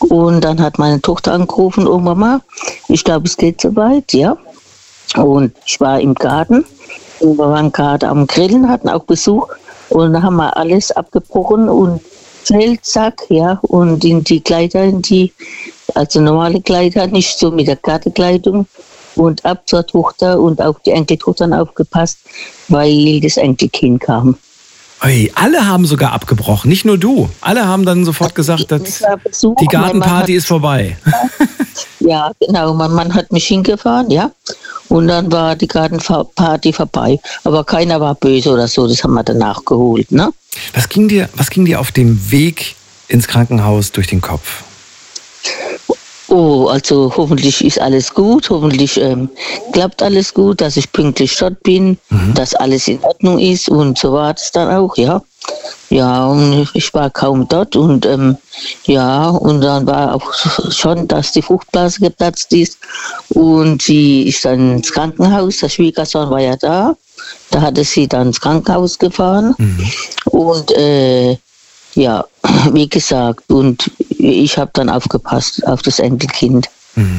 Und dann hat meine Tochter angerufen, oh Mama, ich glaube, es geht soweit, ja. Und ich war im Garten und wir waren gerade am Grillen, hatten auch Besuch und dann haben wir alles abgebrochen und Zelt, Sack, ja, und in die Kleider, also normale Kleider, nicht so mit der Gartenkleidung und ab zur Tochter und auch die Enkeltochter dann aufgepasst, weil das Enkelkind kam. Ui, alle haben sogar abgebrochen, nicht nur du. Alle haben dann sofort gesagt, dass die Gartenparty ist vorbei. Ja, genau. Mein Mann hat mich hingefahren, ja. Und dann war die Gartenparty vorbei. Aber keiner war böse oder so, das haben wir dann nachgeholt, ne? Was ging dir auf dem Weg ins Krankenhaus durch den Kopf? Oh, also hoffentlich ist alles gut, hoffentlich klappt alles gut, dass ich pünktlich dort bin, dass alles in Ordnung ist und so war es dann auch, ja. Ja, und ich war kaum dort und ja, und dann war auch schon, dass die Fruchtblase geplatzt ist und sie ist dann ins Krankenhaus, der Schwiegersohn war ja da hatte sie dann ins Krankenhaus gefahren und ja, wie gesagt, und ich habe dann aufgepasst auf das Enkelkind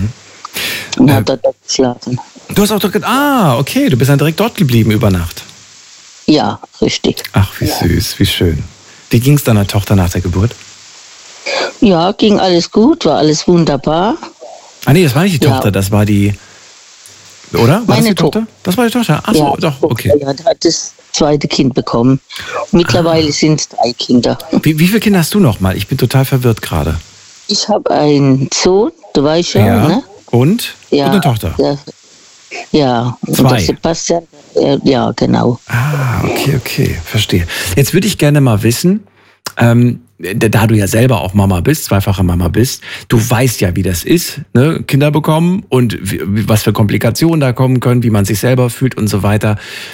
und habe dort geschlafen. Du hast auch dort okay, du bist dann direkt dort geblieben über Nacht. Ja, richtig. Ach, wie süß, wie schön. Wie ging es deiner Tochter nach der Geburt? Ja, ging alles gut, war alles wunderbar. Ah nee, das war nicht die Tochter, das war die, oder? War Meine das die Tochter? Das war die Tochter? Ach so, ja, doch, okay. Ja, die hat das zweite Kind bekommen. Mittlerweile sind es 3 Kinder. Wie viele Kinder hast du noch mal? Ich bin total verwirrt gerade. Ich habe einen Sohn, du weißt ja, ne? Und? Ja, und eine Tochter? Ja. 2. Und der Sebastian, ja, genau. Okay, verstehe. Jetzt würde ich gerne mal wissen, da du ja selber auch Mama bist, zweifache Mama bist, du weißt ja, wie das ist, ne? Kinder bekommen und was für Komplikationen da kommen können, wie man sich selber fühlt und so weiter.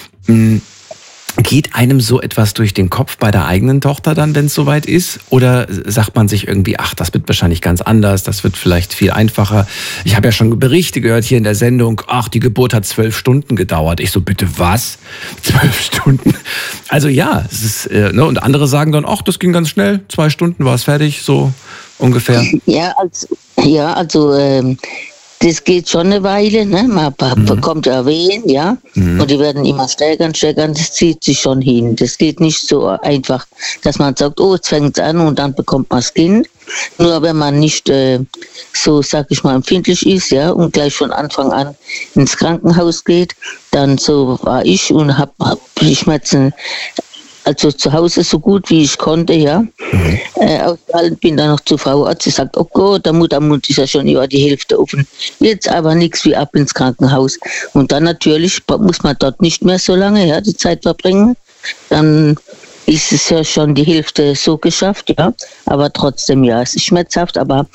Geht einem so etwas durch den Kopf bei der eigenen Tochter dann, wenn es soweit ist? Oder sagt man sich irgendwie, ach, das wird wahrscheinlich ganz anders, das wird vielleicht viel einfacher. Ich habe ja schon Berichte gehört hier in der Sendung, ach, die Geburt hat 12 Stunden gedauert. Ich so, bitte was? 12 Stunden? Also ja, es ist, ne? Und andere sagen dann, ach, das ging ganz schnell, 2 Stunden war es fertig, so ungefähr. Ja, also das geht schon eine Weile, ne? Man bekommt ja Wehen, ja. Und die werden immer stärker und stärker und das zieht sich schon hin. Das geht nicht so einfach, dass man sagt, oh, jetzt fängt es an und dann bekommt man das Kind. Nur wenn man nicht so, sag ich mal, empfindlich ist, ja, und gleich von Anfang an ins Krankenhaus geht, dann so war ich und hab die Schmerzen also zu Hause so gut wie ich konnte, ja. Ausgehalten bin dann noch zur Frauarzt. Sie sagt, oh Gott, der Muttermund ist ja schon über die Hälfte offen. Jetzt aber nichts wie ab ins Krankenhaus. Und dann natürlich muss man dort nicht mehr so lange, ja, die Zeit verbringen. Dann ist es ja schon die Hälfte so geschafft, ja. Aber trotzdem, ja, es ist schmerzhaft, aber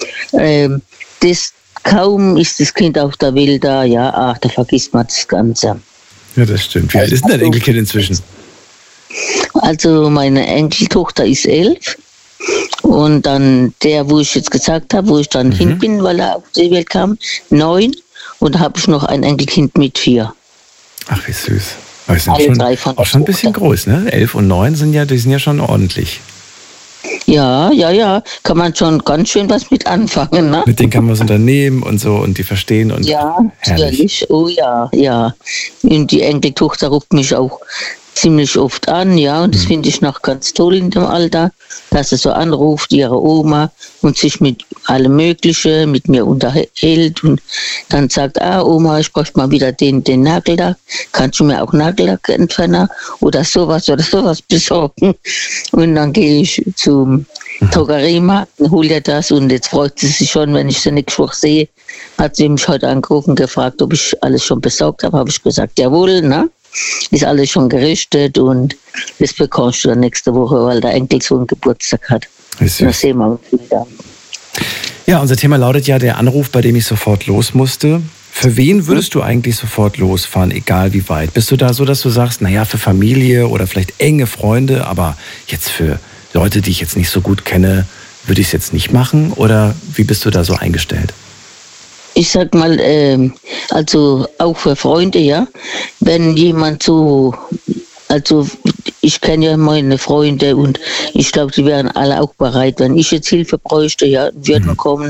kaum ist das Kind auf der Welt da, ja, da vergisst man das Ganze. Ja, das stimmt. Wie alt ist denn dein Enkelkind inzwischen? Also meine Enkeltochter ist 11 und dann der, wo ich jetzt gesagt habe, wo ich dann hin bin, weil er auf die Welt kam, 9 und da habe ich noch ein Enkelkind mit 4. Ach, wie süß. Aber die sind auch schon ein bisschen groß, ne? 11 und 9 sind ja schon ordentlich. Ja, kann man schon ganz schön was mit anfangen, ne? Mit denen kann man was unternehmen und so und die verstehen und ja, herrlich. Natürlich, oh ja. Und die Enkeltochter ruft mich auch ziemlich oft an, ja, und das finde ich noch ganz toll in dem Alter, dass sie so anruft, ihre Oma, und sich mit allem Möglichen mit mir unterhält und dann sagt, Oma, ich bräuchte mal wieder den Nagellack, kannst du mir auch Nagellackentferner oder sowas besorgen? Und dann gehe ich zum Drogeriemarkt und hole ihr das und jetzt freut sie sich schon, wenn ich sie nächste Woche sehe, hat sie mich heute angerufen, gefragt, ob ich alles schon besorgt habe ich gesagt, jawohl, ne? Ist alles schon gerichtet und das bekommst du dann nächste Woche, weil der Enkelsohn Geburtstag hat. Das sehen wir uns wieder. Ja, unser Thema lautet ja der Anruf, bei dem ich sofort los musste. Für wen würdest du eigentlich sofort losfahren, egal wie weit? Bist du da so, dass du sagst, naja, für Familie oder vielleicht enge Freunde, aber jetzt für Leute, die ich jetzt nicht so gut kenne, würde ich es jetzt nicht machen? Oder wie bist du da so eingestellt? Ich sag mal, also auch für Freunde, ja, wenn jemand so, also ich kenne ja meine Freunde und ich glaube, die wären alle auch bereit, wenn ich jetzt Hilfe bräuchte, ja, würden kommen.